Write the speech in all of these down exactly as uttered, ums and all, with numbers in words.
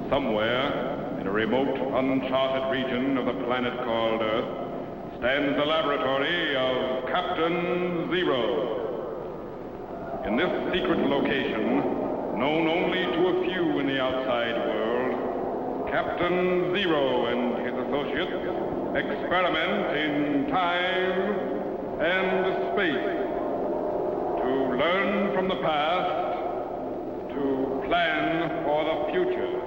Somewhere, in a remote, uncharted region of the planet called Earth, stands the laboratory of Captain Zero. In this secret location, known only to a few in the outside world, Captain Zero and his associates experiment in time and space to learn from the past, to plan for the future.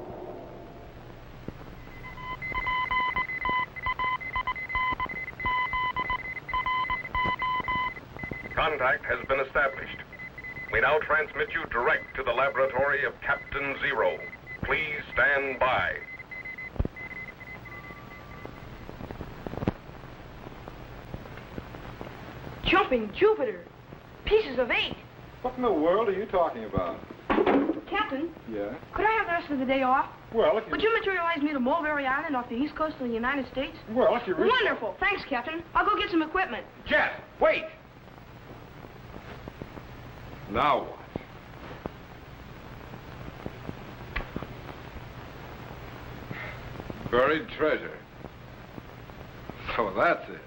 Contact has been established. We now transmit you direct to the laboratory of Captain Zero. Please stand by. Jumping Jupiter! Pieces of eight! What in the world are you talking about? Captain? Yeah? Could I have the rest of the day off? Well, if you... Would you materialize me to Mulberry Island off the east coast of the United States? Well, if you really... Wonderful! Thanks, Captain. I'll go get some equipment. Jet, wait! Now what? Buried treasure. So that's it.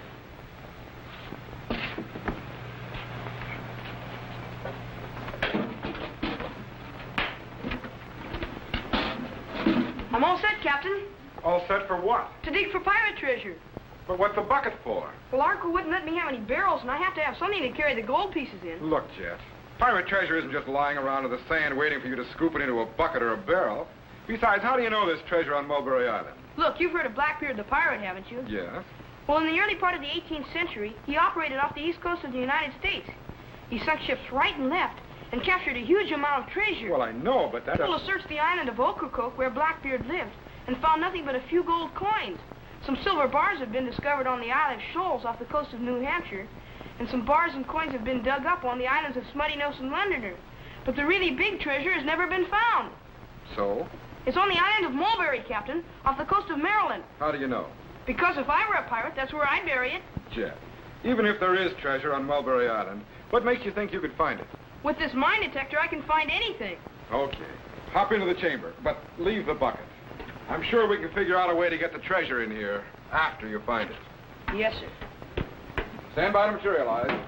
I'm all set, Captain. All set for what? To dig for pirate treasure. But what's the bucket for? Well, our crew wouldn't let me have any barrels, and I have to have something to carry the gold pieces in. Look, Jet, pirate treasure isn't just lying around in the sand waiting for you to scoop it into a bucket or a barrel. Besides, how do you know there's treasure on Mulberry Island? Look, you've heard of Blackbeard the pirate, haven't you? Yes. Well, in the early part of the eighteenth century, he operated off the east coast of the United States. He sunk ships right and left and captured a huge amount of treasure. Well, I know, but that... People searched the island of Ocracoke, where Blackbeard lived, and found nothing but a few gold coins. Some silver bars have been discovered on the Isle of Shoals off the coast of New Hampshire, and some bars and coins have been dug up on the islands of Smutty Nose and Londoner. But the really big treasure has never been found. So? It's on the island of Mulberry, Captain, off the coast of Maryland. How do you know? Because if I were a pirate, that's where I'd bury it. Jet, even if there is treasure on Mulberry Island, what makes you think you could find it? With this mine detector, I can find anything. Okay. Hop into the chamber, but leave the bucket. I'm sure we can figure out a way to get the treasure in here after you find it. Yes, sir. Stand by to materialize.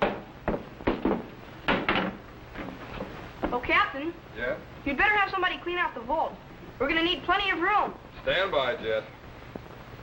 Oh, Captain. Yes? You'd better have somebody clean out the vault. We're going to need plenty of room. Stand by, Jet.